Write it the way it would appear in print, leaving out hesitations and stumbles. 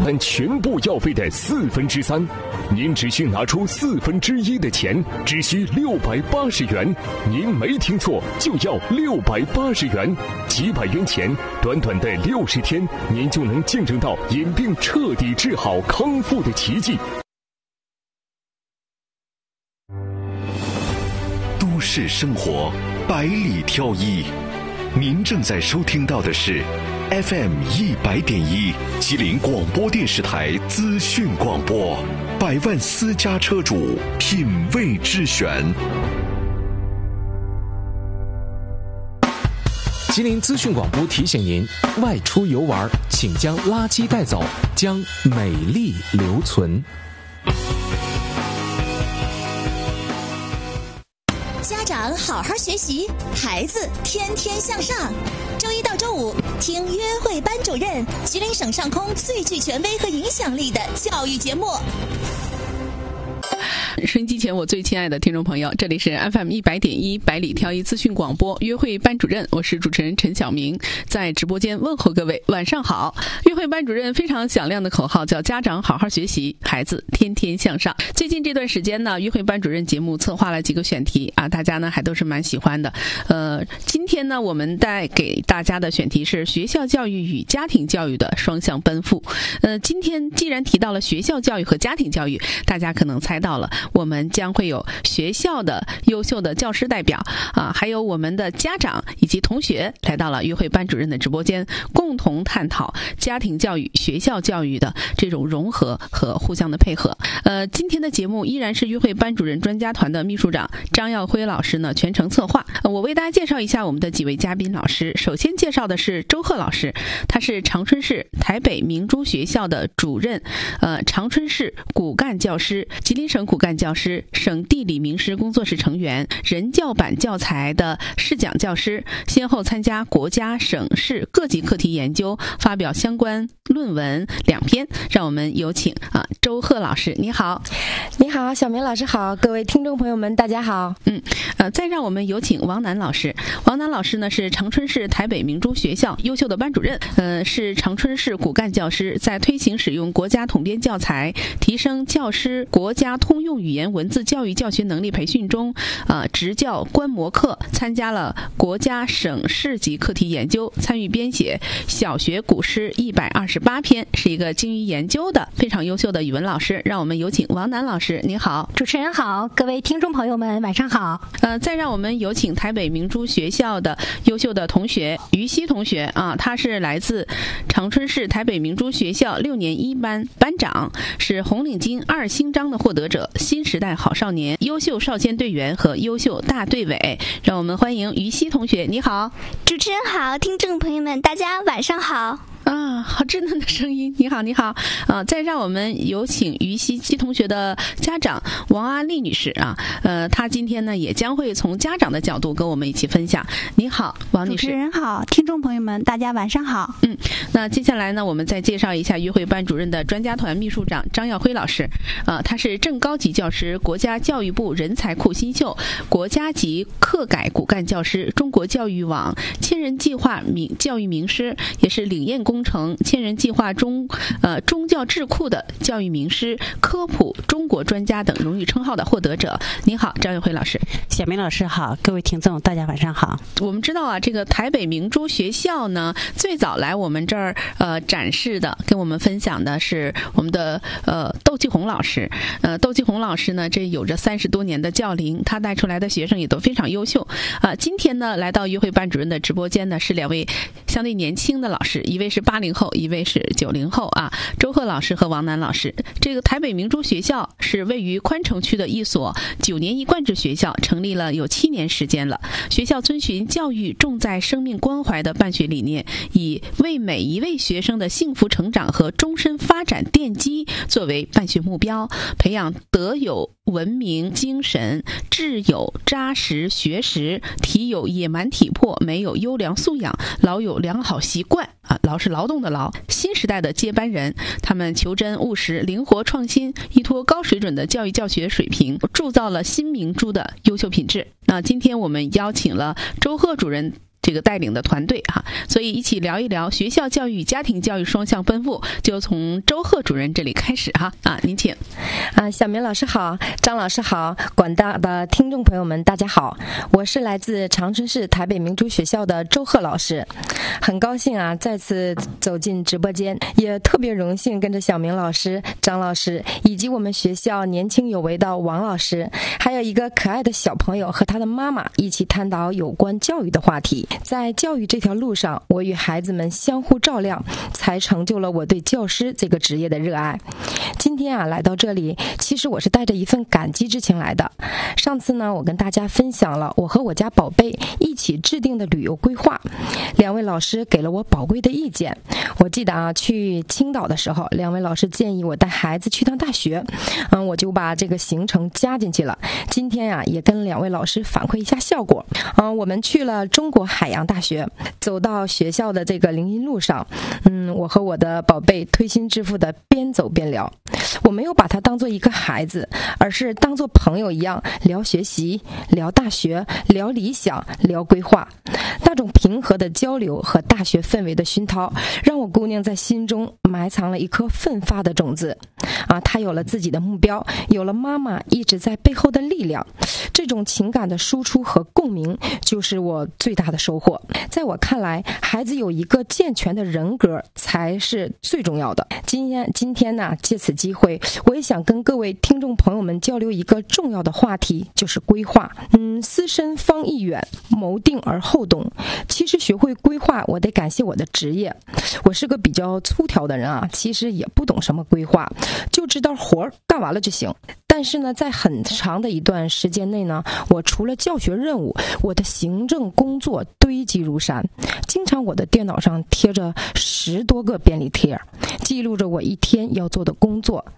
担全部药费的3/4，您只需拿出1/4的钱，只需680元。您没听错，就要680元。几百元钱，短短的60天，您就能见证到眼病彻底治好康复的奇迹。 都市生活百里挑一，您正在收听到的是 FM 100.1吉林广播电视台资讯广播，百万私家车主品味之选。 吉林资讯广播提醒您：外出游玩，请将垃圾带走，将美丽留存。 家长好好学习，孩子天天向上。周一到周五听约会班主任，吉林省上空最具权威和影响力的教育节目。 收音机前我最亲爱的听众朋友，这里是 FM 100.1百里挑一资讯广播约会班主任，我是主持人陈晓明，在直播间问候各位晚上好。约会班主任非常响亮的口号叫家长好好学习，孩子天天向上。最近这段时间呢，约会班主任节目策划了几个选题啊，大家呢还都是蛮喜欢的。今天呢我们带给大家的选题是学校教育与家庭教育的双向奔赴。今天既然提到了学校教育和家庭教育，大家可能猜到了，我们将会有学校的优秀的教师代表啊，还有我们的家长以及同学来到了约会班主任的直播间，共同探讨家庭教育、学校教育的这种融合和互相的配合。今天的节目依然是约会班主任专家团的秘书长张耀辉老师呢全程策划。我为大家介绍一下我们的几位嘉宾老师。首先介绍的是周贺老师，他是长春市台北明珠学校的主任，长春市骨干教师，吉林省骨干教师，省地理名师工作室成员，人教版教材的试讲教师，先后参加国家、省市各级课题研究，发表相关论文2篇。让我们有请周贺老师，你好。 你好，小明老师好，各位听众朋友们大家好。 再让我们有请王楠老师。王楠老师呢是长春市台北明珠学校优秀的班主任，是长春市骨干教师，在推行使用国家统编教材，提升教师国家通用语言文字教育教学能力培训中，执教观摩课，参加了国家、省市级课题研究，参与编写小学古诗128篇，是一个精于研究的非常优秀的语文老师。让我们有请王楠老师，你好。 主持人好，各位听众朋友们晚上好。 再让我们有请台北明珠学校的优秀的同学于西同学啊，他是来自长春市台北明珠学校6年1班班长，是红领巾2星章的获得者，新时代好少年、优秀少先队员和优秀大队委。让我们欢迎于西同学，你好。 主持人好，听众朋友们大家晚上好。 好稚嫩的声音，你好，你好。再让我们有请于西同学的家长王阿丽女士啊，她今天呢也将会从家长的角度跟我们一起分享。你好，王女士。 主持人好，听众朋友们大家晚上好。 那接下来呢，我们再介绍一下约会班主任的专家团秘书长张耀辉老师。他是正高级教师，国家教育部人才库新秀，国家级课改骨干教师，中国教育网千人计划教育名师，也是领验工程千人计划中教智库的教育名师、科普中国专家等荣誉称号的获得者。您好，张耀辉老师。 小明老师好，各位听众大家晚上好。 我们知道啊，这个台北明珠学校呢，最早来我们这儿展示的，跟我们分享的是我们的窦继红老师。窦继红老师呢，这有着30多年的教龄，他带出来的学生也都非常优秀。今天呢，来到约会班主任的直播间呢，是2位相对年轻的老师，一位是80后，一位是90后啊，周贺老师和王楠老师。这个台北明珠学校是位于宽城区的一所9年一贯制学校，成立了有7年时间了。学校遵循教育重在生命关怀的办学理念，以为每一位学生的幸福成长和终身发展奠基作为办学目标，培养德有文明精神，智有扎实学识，体有野蛮体魄，美有优良素养，劳有良好习惯啊，劳是劳动的劳。新时代的接班人，他们求真务实，灵活创新，依托高水准的教育教学水平，铸造了新明珠的优秀品质。那今天我们邀请了周贺主任这个带领的团队哈，所以一起聊一聊学校教育与家庭教育双向奔赴，就从周贺主任这里开始哈您请。 小明老师好，张老师好，广大的听众朋友们大家好，我是来自长春市台北明珠学校的周贺老师，很高兴再次走进直播间，也特别荣幸跟着小明老师、张老师以及我们学校年轻有为的王老师，还有一个可爱的小朋友和他的妈妈一起探讨有关教育的话题。在教育这条路上，我与孩子们相互照亮，才成就了我对教师这个职业的热爱。今天来到这里，其实我是带着一份感激之情来的。上次呢，我跟大家分享了我和我家宝贝一起制定的旅游规划，两位老师给了我宝贵的意见。我记得去青岛的时候，两位老师建议我带孩子去趟大学，我就把这个行程加进去了。今天也跟两位老师反馈一下效果。我们去了中国海洋大学，走到学校的这个林荫路上，我和我的宝贝推心置腹的边走边聊。我没有把它当做一个孩子，而是当做朋友一样聊学习、聊大学、聊理想、聊规划。那种平和的交流和大学氛围的熏陶，让我姑娘在心中埋藏了一颗奋发的种子。她有了自己的目标，有了妈妈一直在背后的力量。这种情感的输出和共鸣，就是我最大的收获。在我看来，孩子有一个健全的人格才是最重要的。今天呢，借此机会，我也想跟各位听众朋友们交流一个重要的话题，就是规划。思深方意远，谋定而后动。其实学会规划，我得感谢我的职业。我是个比较粗条的人其实也不懂什么规划，就知道活干完了就行。但是呢，在很长的一段时间内呢，我除了教学任务，我的行政工作堆积如山，经常我的电脑上贴着10多个便利贴，记录着我一天要做的工作。